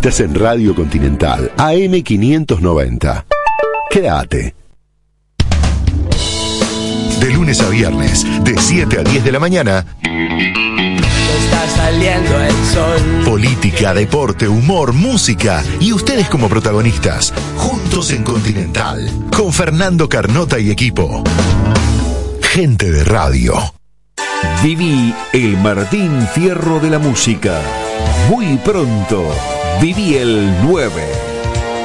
Estás en Radio Continental, AM 590. Quédate. De lunes a viernes, de 7 a 10 de la mañana. Está saliendo el sol. Política, deporte, humor, música y ustedes como protagonistas. Juntos en Continental. Con Fernando Carnota y equipo. Gente de radio. Viví el Martín Fierro de la música. Muy pronto, viví el 9.